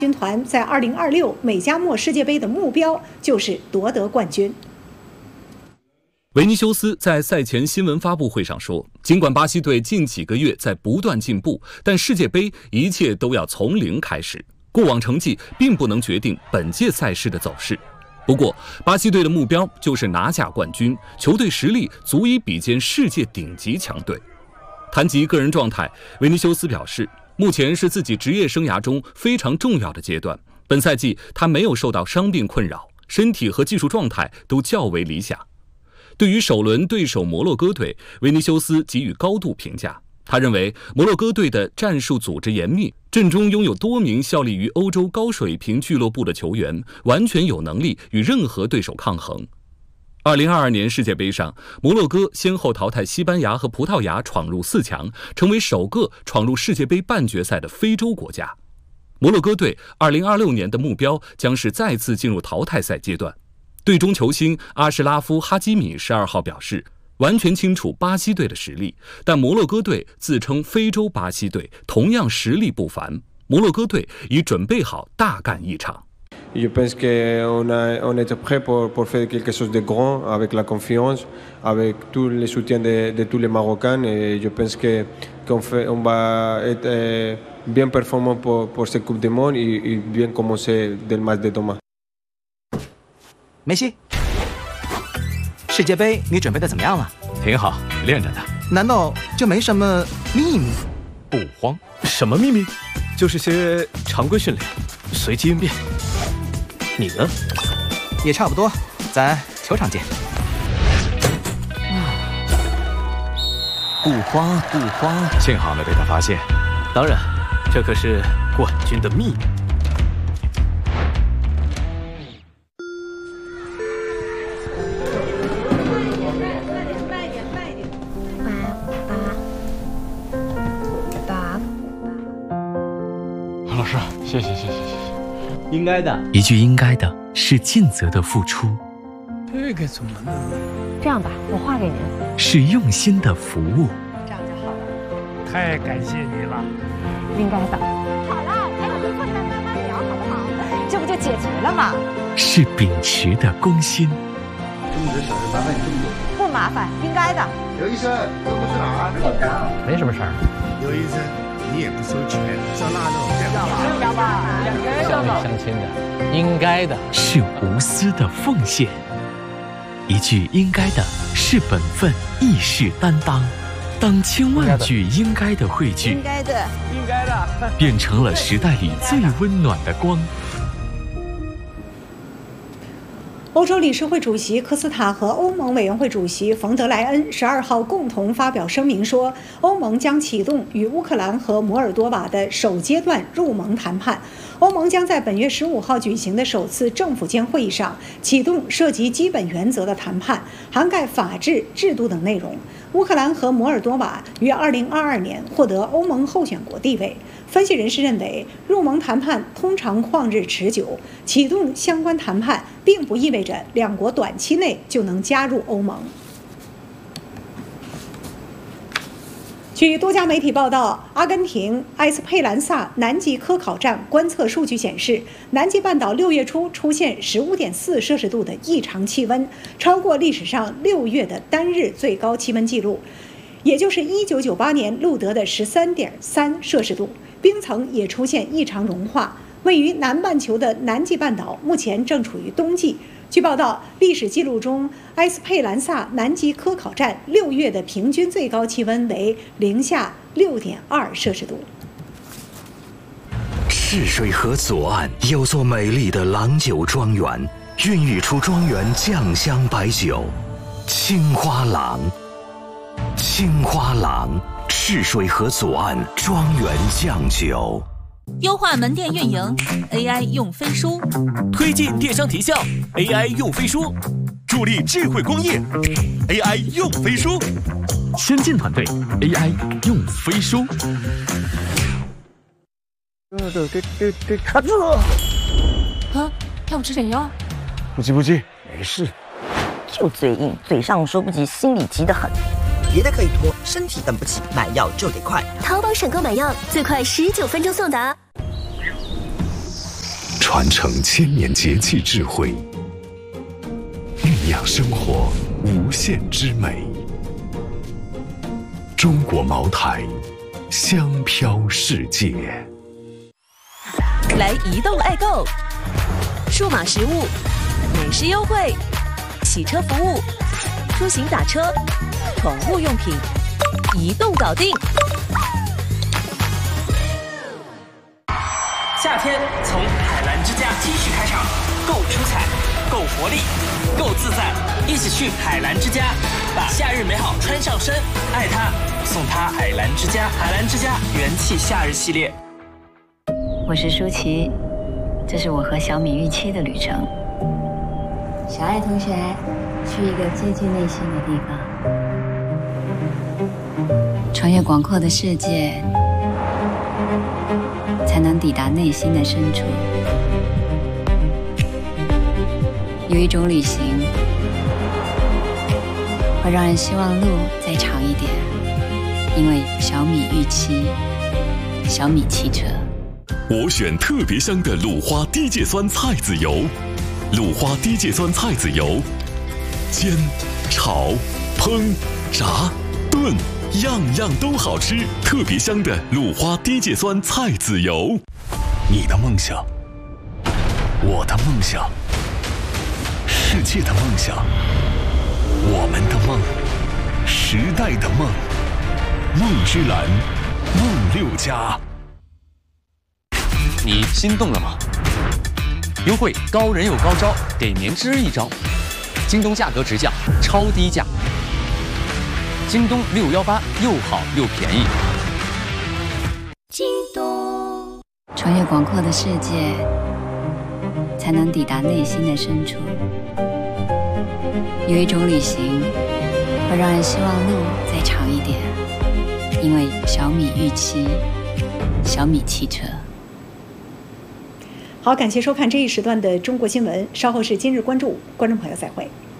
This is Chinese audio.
军团在2026美加墨世界杯的目标就是夺得冠军。 维尼修斯在赛前新闻发布会上说，尽管巴西队近几个月在不断进步，但世界杯一切都要从零开始，过往成绩并不能决定本届赛事的走势。不过，巴西队的目标就是拿下冠军，球队实力足以比肩世界顶级强队。谈及个人状态，维尼修斯表示，目前是自己职业生涯中非常重要的阶段。本赛季他没有受到伤病困扰，身体和技术状态都较为理想。对于首轮对手摩洛哥队，维尼修斯给予高度评价。他认为摩洛哥队的战术组织严密，阵中拥有多名效力于欧洲高水平俱乐部的球员，完全有能力与任何对手抗衡。2022年世界杯上，摩洛哥先后淘汰西班牙和葡萄牙，闯入4强，成为首个闯入世界杯半决赛的非洲国家。摩洛哥队2026年的目标将是再次进入淘汰赛阶段。队中球星阿什拉夫·哈基米12号表示，完全清楚巴西队的实力，但摩洛哥队自称非洲巴西队，同样实力不凡。摩洛哥队已准备好大干一场。 Je pense qu'on était prêt pour faire quelque chose de grand, avec la confiance, avec tout le soutien de tous les Marocains. Et je pense qu'on va être bien performant pour cette Coupe du Monde et bien commencer dès le match de demain. 梅西，世界杯你准备的怎么样了？ 挺好，练着呢。 难道就没什么秘密？ 不慌，什么秘密？就是些常规训练，随机应变。你呢？ 也差不多，咱球场见。 不慌不慌，幸好没被他发现。当然，这可是冠军的秘密。 老师，谢谢。 应该的， 一句应该的是尽责的付出， 这个怎么呢？ 这样吧，我画给您。 是用心的服务， 这样就好了。 太感谢你了， 应该的。好了，还有一会儿再慢慢聊，好不好？这不就解决了吗？ 是秉持的公心。 这么多小事，麻烦你这么多。 不麻烦，应该的。 刘医生，这不是哪儿？ 没什么事儿。 刘医生，你也不收钱，上那种要吧，2个人乡里乡亲的，应该的。 是无私的奉献。一句应该的是本分，亦是担当。当千万句应该的汇聚， 应该的， 变成了时代里最温暖的光。 欧洲理事会主席科斯塔和欧盟委员会主席冯德莱恩12号共同发表声明说，欧盟将启动与乌克兰和摩尔多瓦的首阶段入盟谈判。欧盟将在本月15号举行的首次政府间会议上启动涉及基本原则的谈判，涵盖法治、制度等内容。乌克兰和摩尔多瓦于2022年获得欧盟候选国地位。分析人士认为，入盟谈判通常旷日持久，启动相关谈判并不意味着两国短期内就能加入欧盟。据多家媒体报道，阿根廷埃斯佩兰萨南极科考站观测数据显示，南极半岛6月初出现15.4摄氏度的异常气温，超过历史上6月的单日最高气温纪录，也就是1998年录得的13.3摄氏度。冰层也出现异常融化。位于南半球的南极半岛目前正处于冬季。据报道，历史记录中，埃斯佩兰萨南极科考站6月的平均最高气温为-6.2摄氏度。 赤水河左岸有座美丽的郎酒庄园，孕育出庄园酱香白酒青花郎。青花郎，赤水河左岸庄园酱酒。 优化门店运营 ，AI 用飞书； 推进电商提效 ，AI 用飞书；助力智慧工业 ，AI 用飞书； 先进团队 AI 用飞书。 卡住了！ 啊，要不吃点药？ 不急，没事。 就嘴硬，嘴上说不急，心里急得很。 别的可以拖，身体等不起，买药就得快。 淘宝省购买药最快19分钟送达。 传承千年节气智慧，酝酿生活无限之美。中国茅台，香飘世界。 来移动爱购，数码实物、美食优惠、洗车服务、出行打车、宠物用品，移动搞定。 夏天从海澜之家 T 恤开场，够出彩，够活力，够自在，一起去海澜之家，把夏日美好穿上身，爱它，送它海澜之家。海澜之家元气夏日系列。 我是舒淇，这是我和小米预期的旅程。小爱同学，去一个接近内心的地方，穿越广阔的世界，才能抵达内心的深处。有一种旅行，会让人希望路再长一点，因为小米预期，小米汽车。 我选特别香的鲁花低芥酸菜籽油，鲁花低芥酸菜籽油，煎、炒、烹、炸、炖，样样都好吃。特别香的鲁花低芥酸菜籽油。 你的梦想，我的梦想，世界的梦想，我们的梦，时代的梦，梦之蓝，梦6家。 你心动了吗？优惠高人有高招，给年之一招。京东价格直降，超低价。京东618又好又便宜。 京东，穿越广阔的世界，才能抵达内心的深处。有一种旅行，会让人希望路再长一点，因为小米预期，小米汽车。 好，感谢收看这一时段的中国新闻，稍后是今日关注，观众朋友再会。